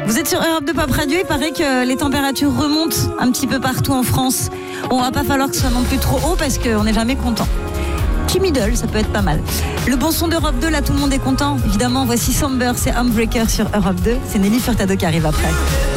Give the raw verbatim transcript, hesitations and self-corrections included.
Vous êtes sur Europe deux Pop Radio, il paraît que les températures remontent un petit peu partout en France. On va pas falloir que ce soit non plus trop haut parce qu'on n'est jamais content. Petit middle, ça peut être pas mal. Le bon son d'Europe deux, là tout le monde est content. Évidemment, voici Somber, c'est Homebreaker sur Europe deux. C'est Nelly Furtado qui arrive après.